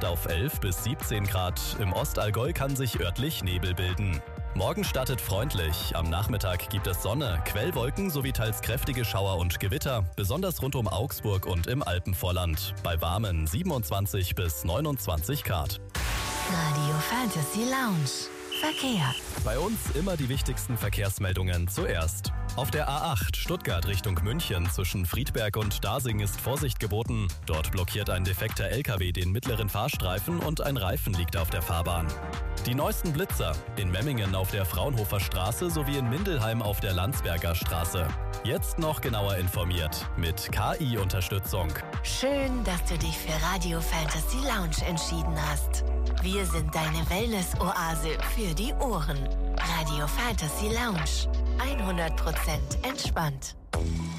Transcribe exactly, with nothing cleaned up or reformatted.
Nacht auf elf bis siebzehn Grad. Im Ostallgäu kann sich örtlich Nebel bilden. Morgen startet freundlich. Am Nachmittag gibt es Sonne, Quellwolken sowie teils kräftige Schauer und Gewitter, besonders rund um Augsburg und im Alpenvorland. Bei warmen siebenundzwanzig bis neunundzwanzig Grad. Radio Fantasy Lounge. Verkehr. Bei uns immer die wichtigsten Verkehrsmeldungen zuerst. Auf der A acht Stuttgart Richtung München zwischen Friedberg und Dasing ist Vorsicht geboten. Dort blockiert ein defekter L K W den mittleren Fahrstreifen und ein Reifen liegt auf der Fahrbahn. Die neuesten Blitzer in Memmingen auf der Fraunhofer Straße sowie in Mindelheim auf der Landsberger Straße. Jetzt noch genauer informiert mit K I-Unterstützung. Schön, dass du dich für Radio Fantasy Lounge entschieden hast. Wir sind deine Wellness-Oase für die Ohren. Radio Fantasy Lounge. hundert Prozent entspannt.